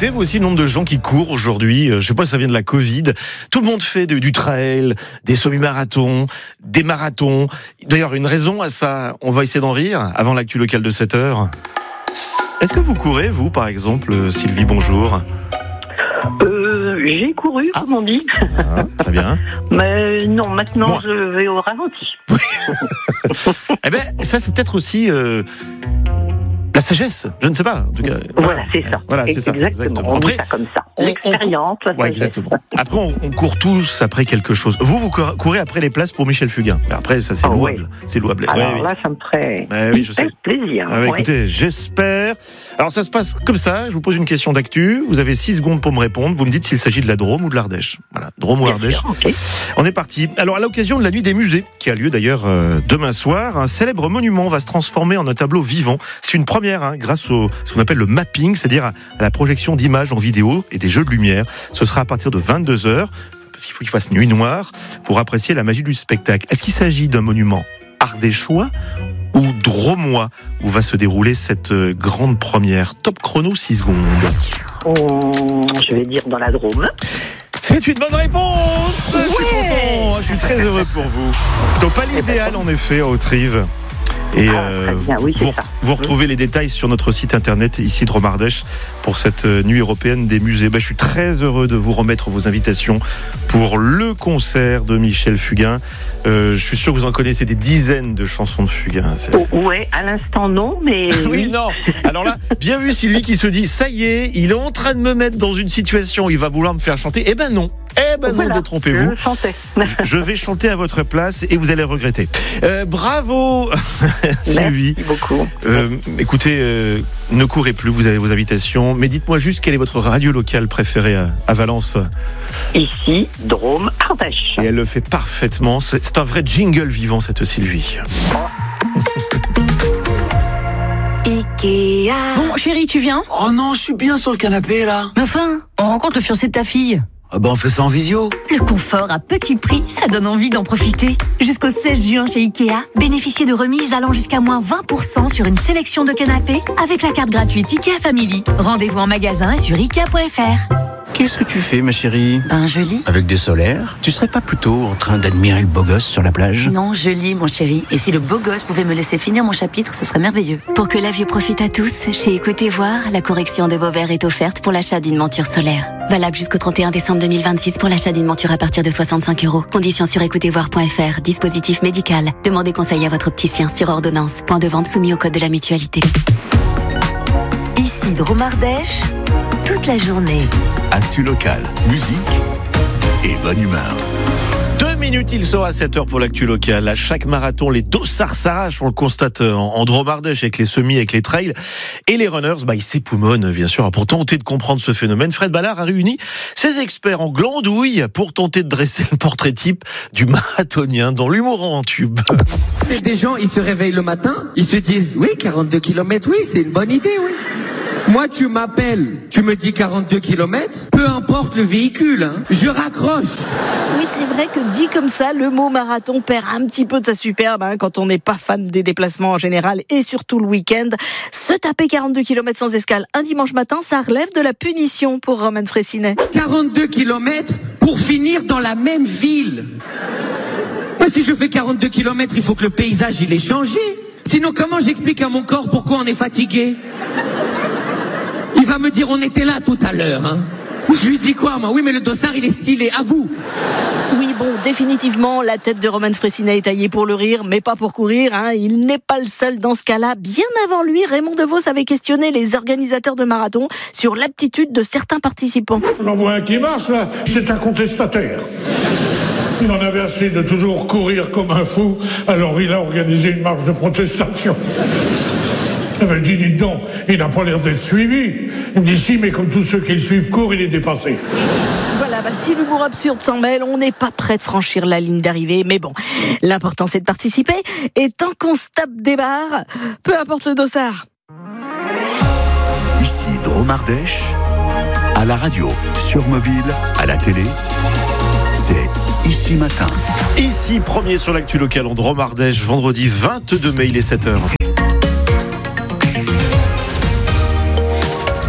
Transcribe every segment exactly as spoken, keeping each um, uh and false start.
notez, vous aussi, le nombre de gens qui courent aujourd'hui. Je sais pas si ça vient de la Covid. Tout le monde fait de, du trail, des semi-marathons, des marathons. D'ailleurs, une raison à ça, on va essayer d'en rire avant l'actu locale de sept heures. Est-ce que vous courez, vous, par exemple, Sylvie, bonjour? Euh, j'ai couru, ah. comme on dit. Ah, très bien. Mais non, maintenant, Moi. je vais au ralenti. Eh ben, ça, c'est peut-être aussi... Euh... la sagesse, je ne sais pas, en tout cas. Voilà, c'est ça. Voilà, c'est exactement. ça. Exactement. On Après, dit ça comme ça. On, L'expérience. on, ouais, exactement. Après, on, on court tous après quelque chose. Vous, vous courez après les places pour Michel Fugain. Après, ça, c'est oh, louable. Oui. C'est louable. Alors ouais, là, oui. ça me ferait ouais, oui, je sais. plaisir. Ah, ouais, ouais. Écoutez, j'espère. Alors, ça se passe comme ça. Je vous pose une question d'actu. Vous avez six secondes pour me répondre. Vous me dites s'il s'agit de la Drôme ou de l'Ardèche. Voilà, Drôme ou Ardèche. Okay. On est parti. Alors, à l'occasion de la nuit des musées, qui a lieu d'ailleurs euh, demain soir, un célèbre monument va se transformer en un tableau vivant. C'est une première, hein, grâce au ce qu'on appelle le mapping, c'est-à-dire à la projection d'images en vidéo et des jeux de lumière. Ce sera à partir de vingt-deux heures, parce qu'il faut qu'il fasse nuit noire pour apprécier la magie du spectacle. Est-ce qu'il s'agit d'un monument ardéchois ou drômois où va se dérouler cette grande première? Top chrono, six secondes. Oh, je vais dire dans la Drôme. C'est une bonne réponse. Ouais. Je suis content, je suis très heureux pour vous. C'est au Palais Idéal, en effet, à Haute-Rive. Et ah, euh, bien, oui, vous, vous retrouvez les détails sur notre site internet ici de Drôme Ardèche pour cette nuit européenne des musées. Ben, je suis très heureux de vous remettre vos invitations pour le concert de Michel Fugain. Euh, je suis sûr que vous en connaissez des dizaines de chansons de Fugain. C'est... Oh, ouais, à l'instant non, mais oui, oui, non. Alors là, bien vu Sylvie qui se dit, ça y est, il est en train de me mettre dans une situation où il va vouloir me faire chanter. Eh ben non. Eh ben voilà, non, détrompez-vous. Je chantais. Je vais chanter à votre place et vous allez regretter. Euh, bravo, Sylvie. Merci beaucoup. Euh, écoutez, euh, ne courez plus, vous avez vos invitations. Mais dites-moi juste quelle est votre radio locale préférée à, à Valence? Ici, Drôme Ardèche. Et elle le fait parfaitement. C'est, c'est un vrai jingle vivant, cette Sylvie. Ikea. Bon, chérie, tu viens? Oh non, je suis bien sur le canapé, là. Mais enfin, on rencontre le fiancé de ta fille. Ah ben on fait ça en visio. Le confort à petit prix, ça donne envie d'en profiter. Jusqu'au seize juin chez Ikea, bénéficiez de remises allant jusqu'à moins vingt pour cent sur une sélection de canapés avec la carte gratuite Ikea Family. Rendez-vous en magasin et sur ikea point f r. Qu'est-ce que tu fais, ma chérie? Ben, je lis. Avec des solaires? Tu serais pas plutôt en train d'admirer le beau gosse sur la plage? Non, je lis, mon chéri. Et si le beau gosse pouvait me laisser finir mon chapitre, ce serait merveilleux. Pour que la vue profite à tous, chez Écoutez Voir, la correction de vos verres est offerte pour l'achat d'une monture solaire. Valable jusqu'au trente et un décembre deux mille vingt-six pour l'achat d'une monture à partir de soixante-cinq euros. Conditions sur écoutez voir point f r. Dispositif médical. Demandez conseil à votre opticien sur ordonnance. Point de vente soumis au code de la mutualité. Ici Drôme Ardèche, toute la journée. Actu locale, musique et bonne humeur. Deux minutes, il sera à sept heures pour l'actu locale. À chaque marathon, les dossards s'arrachent, on le constate en, en Drôme Ardèche avec les semis, avec les trails. Et les runners, bah, ils s'époumonnent, bien sûr. Pour tenter de comprendre ce phénomène, Fred Ballard a réuni ses experts en glandouille pour tenter de dresser le portrait type du marathonien dans l'humour en tube. Des gens, ils se réveillent le matin, ils se disent, oui, quarante-deux kilomètres, oui, c'est une bonne idée, oui. Moi, tu m'appelles, tu me dis quarante-deux kilomètres, peu importe le véhicule, hein, je raccroche. Oui, c'est vrai que dit comme ça, le mot marathon perd un petit peu de sa superbe hein, quand on n'est pas fan des déplacements en général et surtout le week-end. Se taper quarante-deux kilomètres sans escale un dimanche matin, ça relève de la punition pour Romain Fraissinet. quarante-deux kilomètres pour finir dans la même ville. Moi, si je fais quarante-deux kilomètres, il faut que le paysage il ait changé. Sinon, comment j'explique à mon corps pourquoi on est fatigué ? Il va me dire, on était là tout à l'heure, hein. Je lui dis quoi, moi? Oui, mais le dossard, il est stylé, à vous. Oui, bon, définitivement, la tête de Romain Fraissinet est taillée pour le rire, mais pas pour courir, hein. Il n'est pas le seul dans ce cas-là. Bien avant lui, Raymond Devos avait questionné les organisateurs de marathon sur l'aptitude de certains participants. J'en vois un qui marche, là, c'est un contestataire. Il en avait assez de toujours courir comme un fou, alors il a organisé une marche de protestation. Il m'a dit, dites donc, il n'a pas l'air d'être suivi. Il me dit, si, mais comme tous ceux qui le suivent courent, il est dépassé. Voilà, bah, si l'humour absurde s'en mêle, on n'est pas prêt de franchir la ligne d'arrivée. Mais bon, l'important c'est de participer. Et tant qu'on se tape des barres, peu importe le dossard. Ici Drôme Ardèche, à la radio, sur mobile, à la télé, c'est Ici Matin. Ici, premier sur l'actu locale en Drôme Ardèche, vendredi vingt-deux mai, il est sept heures.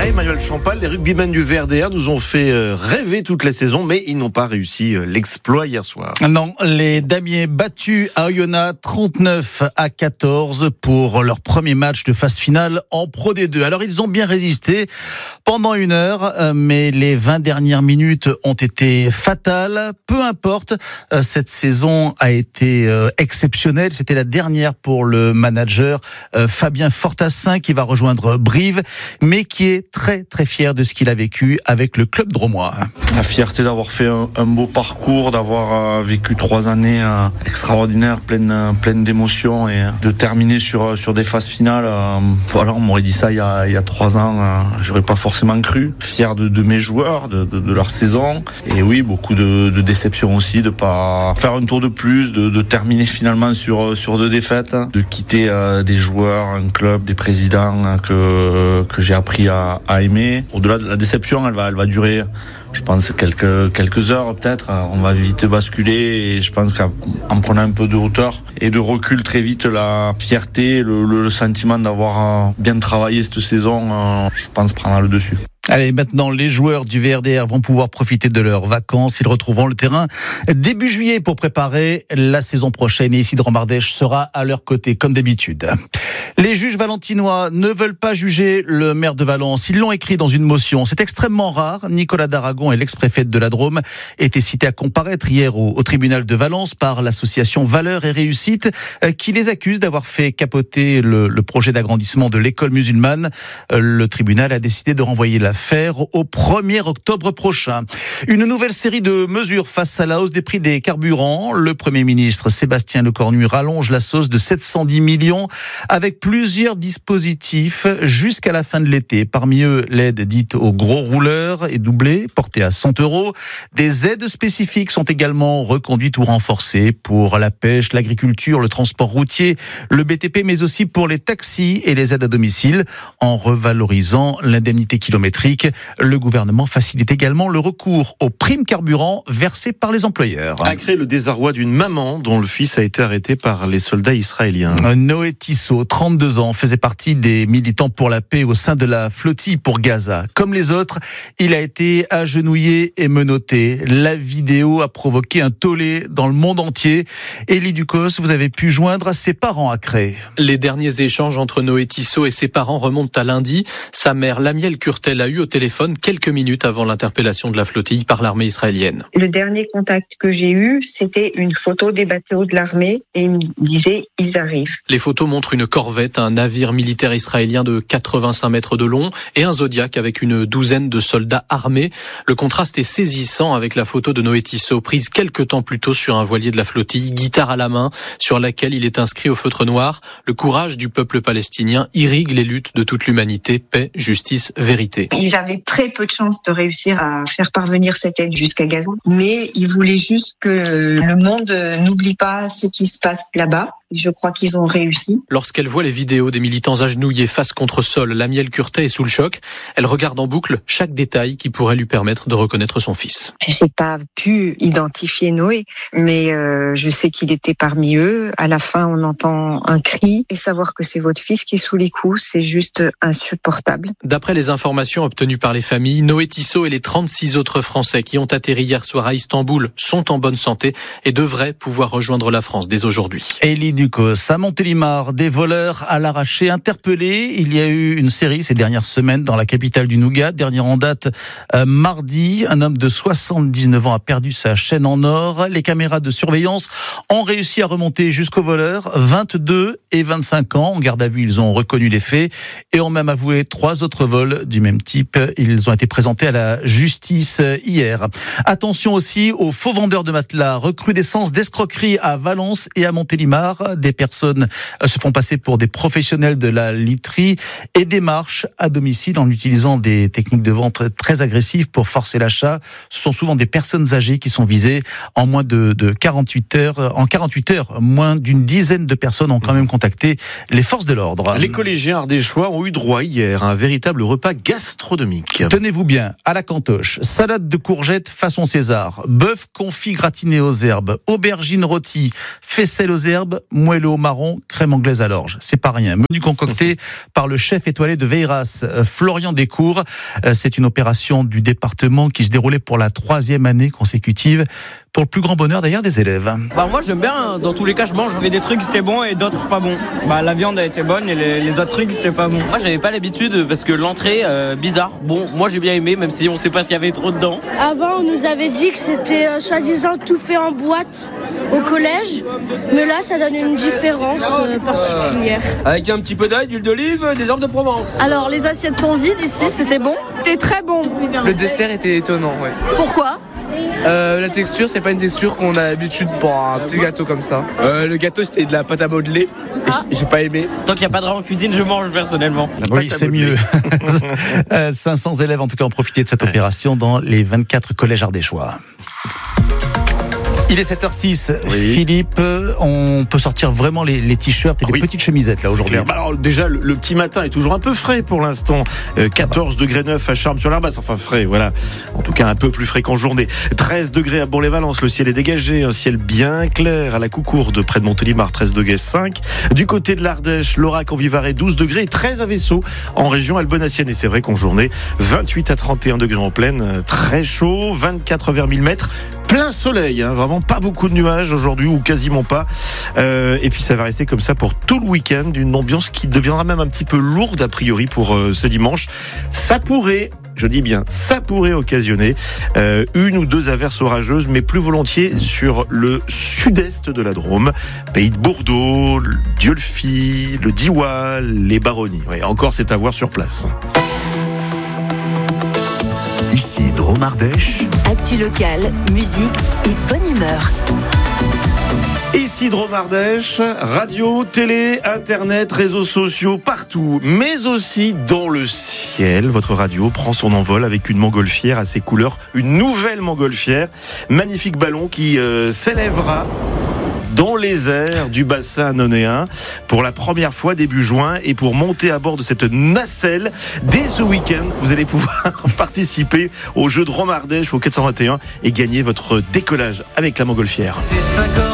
Emmanuel Champal, les rugbymen du V R D R nous ont fait rêver toute la saison, mais ils n'ont pas réussi l'exploit hier soir. Non, les Damiers battus à Oyonnax trente-neuf à quatorze pour leur premier match de phase finale en Pro D deux. Alors ils ont bien résisté pendant une heure, mais les vingt dernières minutes ont été fatales. Peu importe, cette saison a été exceptionnelle. C'était la dernière pour le manager Fabien Fortassin qui va rejoindre Brive, mais qui est très très fier de ce qu'il a vécu avec le club drômois. La fierté d'avoir fait un, un beau parcours, d'avoir euh, vécu trois années euh, extraordinaires, pleines, euh, pleines d'émotions et de terminer sur, sur des phases finales. Euh, voilà, on m'aurait dit ça il y a, il y a trois ans, euh, j'aurais pas forcément cru. Fier de, de mes joueurs, de, de, de leur saison. Et oui, beaucoup de, de déception aussi, de pas faire un tour de plus, de, de terminer finalement sur, sur deux défaites, de quitter euh, des joueurs, un club, des présidents que, que j'ai appris à, à aimer. Au-delà de la déception, elle va, elle va durer, je pense, quelques, quelques heures peut-être. On va vite basculer et je pense qu'en prenant un peu de hauteur et de recul très vite, la fierté, le, le, le sentiment d'avoir bien travaillé cette saison, je pense, prendra le dessus. Allez, maintenant, les joueurs du V R D R vont pouvoir profiter de leurs vacances. Ils retrouveront le terrain début juillet pour préparer la saison prochaine. Et Isidre Mardèche sera à leur côté, comme d'habitude. Les juges valentinois ne veulent pas juger le maire de Valence. Ils l'ont écrit dans une motion. C'est extrêmement rare. Nicolas Daragon et l'ex-préfet de la Drôme étaient cités à comparaître hier au, au tribunal de Valence par l'association Valeurs et Réussite, qui les accuse d'avoir fait capoter le, le projet d'agrandissement de l'école musulmane. Le tribunal a décidé de renvoyer la faire au premier octobre prochain. Une nouvelle série de mesures face à la hausse des prix des carburants. Le Premier ministre Sébastien Lecornu rallonge la sauce de sept cent dix millions avec plusieurs dispositifs jusqu'à la fin de l'été. Parmi eux, l'aide dite aux gros rouleurs est doublée, portée à cent euros. Des aides spécifiques sont également reconduites ou renforcées pour la pêche, l'agriculture, le transport routier, le B T P, mais aussi pour les taxis et les aides à domicile. En revalorisant l'indemnité kilométrique, le gouvernement facilite également le recours aux primes carburant versées par les employeurs. A créé le désarroi d'une maman dont le fils a été arrêté par les soldats israéliens. Noé Tissot, trente-deux ans, faisait partie des militants pour la paix au sein de la flottille pour Gaza. Comme les autres, il a été agenouillé et menotté. La vidéo a provoqué un tollé dans le monde entier. Élie Ducos, vous avez pu joindre ses parents à Cré. Les derniers échanges entre Noé Tissot et ses parents remontent à lundi. Sa mère, Lamiel Curtel, a eu au téléphone quelques minutes avant l'interpellation de la flottille par l'armée israélienne. Le dernier contact que j'ai eu, c'était une photo des bateaux de l'armée et il me disait « ils arrivent ». Les photos montrent une corvette, un navire militaire israélien de quatre-vingt-cinq mètres de long et un Zodiac avec une douzaine de soldats armés. Le contraste est saisissant avec la photo de Noé Tissot prise quelques temps plus tôt sur un voilier de la flottille, guitare à la main, sur laquelle il est inscrit au feutre noir « Le courage du peuple palestinien irrigue les luttes de toute l'humanité, paix, justice, vérité ». Ils avaient très peu de chances de réussir à faire parvenir cette aide jusqu'à Gaza, mais ils voulaient juste que le monde n'oublie pas ce qui se passe là-bas. Je crois qu'ils ont réussi. Lorsqu'elle voit les vidéos des militants agenouillés face contre sol, Lamiel Curtet est sous le choc. Elle regarde en boucle chaque détail qui pourrait lui permettre de reconnaître son fils. J'ai pas pu identifier Noé, mais euh, je sais qu'il était parmi eux. À la fin, on entend un cri et savoir que c'est votre fils qui est sous les coups, c'est juste insupportable. D'après les informations obtenues par les familles, Noé Tissot et les trente-six autres Français qui ont atterri hier soir à Istanbul sont en bonne santé et devraient pouvoir rejoindre la France dès aujourd'hui. Élie Ducos, à Montélimar, des voleurs à l'arraché interpellés. Il y a eu une série ces dernières semaines dans la capitale du Nougat. Dernière en date, euh, mardi, un homme de soixante-dix-neuf ans a perdu sa chaîne en or. Les caméras de surveillance ont réussi à remonter jusqu'aux voleurs, vingt-deux et vingt-cinq ans. En garde à vue, ils ont reconnu les faits et ont même avoué trois autres vols du même type. Ils ont été présentés à la justice hier. Attention aussi aux faux vendeurs de matelas. Recrudescence d'escroquerie à Valence et à Montélimar. Des personnes se font passer pour des professionnels de la literie et démarchent à domicile en utilisant des techniques de vente très agressives pour forcer l'achat. Ce sont souvent des personnes âgées qui sont visées. En moins de, de quarante-huit heures, en quarante-huit heures, moins d'une dizaine de personnes ont quand même contacté les forces de l'ordre. Les collégiens ardéchois ont eu droit hier à un véritable repas gastronomique. Tenez-vous bien, à la cantoche, salade de courgettes façon César, bœuf confit gratiné aux herbes, aubergines rôties, faisselle aux herbes, moelleux au marron, crème anglaise à l'orge. C'est pas rien. Menu concocté par le chef étoilé de Veyras, Florian Descours. C'est une opération du département qui se déroulait pour la troisième année consécutive, pour le plus grand bonheur d'ailleurs des élèves. Bah moi j'aime bien, dans tous les cas je mange, j'avais des trucs qui étaient bons et d'autres pas bons. Bah la viande a été bonne et les, les autres trucs c'était pas bon. Moi j'avais pas l'habitude parce que l'entrée, euh, bizarre. Bon, moi j'ai bien aimé même si on sait pas ce qu'il y avait trop dedans. Avant on nous avait dit que c'était euh, soi-disant tout fait en boîte au collège, mais là ça donne une différence euh, particulière. Euh, avec un petit peu d'ail, d'huile d'olive, des herbes de Provence. Alors les assiettes sont vides ici, c'était bon? C'était très bon. Le dessert était étonnant, ouais. Pourquoi? Euh, la texture, c'est pas une texture qu'on a l'habitude pour un petit gâteau comme ça. Euh, le gâteau, c'était de la pâte à modeler. Ah. J'ai pas aimé. Tant qu'il n'y a pas de rang en cuisine, je mange personnellement. Oui, c'est mieux. cinq cents élèves en tout cas ont profité de cette opération dans les vingt-quatre collèges ardéchois. Il est sept heures six. Oui. Philippe, on peut sortir vraiment les, les t-shirts et les oui. petites chemisettes là aujourd'hui. Bah alors déjà le, le petit matin est toujours un peu frais pour l'instant. Euh, quatorze degrés neuf à Charmes-sur-l'Arbasse, enfin frais, voilà. En tout cas un peu plus frais qu'en journée. treize degrés à Bourg-les-Valences, le ciel est dégagé, un ciel bien clair à la Coucourde près de Montélimar, treize degrés cinq. Du côté de l'Ardèche, l'Aurac en Vivarais, douze degrés, treize à Vaissaux en région albonacienne. Et c'est vrai qu'en journée, vingt-huit à trente et un degrés en plaine, très chaud, vingt-quatre vers mille mètres. Plein soleil, hein, vraiment pas beaucoup de nuages aujourd'hui ou quasiment pas. Euh, et puis ça va rester comme ça pour tout le week-end, une ambiance qui deviendra même un petit peu lourde a priori pour euh, ce dimanche. Ça pourrait, je dis bien, ça pourrait occasionner euh, une ou deux averses orageuses, mais plus volontiers sur le sud-est de la Drôme, pays de Bordeaux, le Dieulefit, le Diois, les Baronnies. Ouais, encore c'est à voir sur place. Ici, Drôme-Ardèche. Actu locale, musique et bonne humeur. Ici Drôme-Ardèche, radio, télé, internet, réseaux sociaux, partout, mais aussi dans le ciel. Votre radio prend son envol avec une montgolfière à ses couleurs, une nouvelle montgolfière, magnifique ballon qui euh, s'élèvera dans les airs du bassin annonéen pour la première fois début juin. Et pour monter à bord de cette nacelle, dès ce week-end, vous allez pouvoir participer au jeu Drôme-Ardèche au quatre cent vingt et un et gagner votre décollage avec la montgolfière.